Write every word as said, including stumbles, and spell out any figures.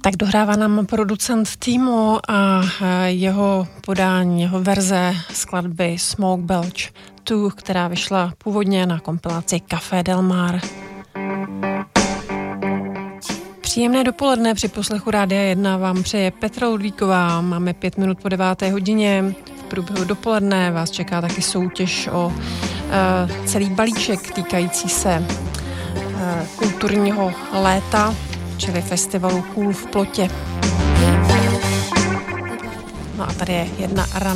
Tak dohrává nám producent Timo a jeho podání, jeho verze skladby Smoke Belch dva, která vyšla původně na kompilaci Café Del Mar. Příjemné dopoledne při poslechu Rádia jedna vám přeje Petra Ludvíková. Máme pět minut po deváté hodině. V průběhu dopoledne vás čeká taky soutěž o uh, celý balíček týkající se uh, kulturního léta, čili festivalu Kůl v Plotě. No a tady je jedna rana.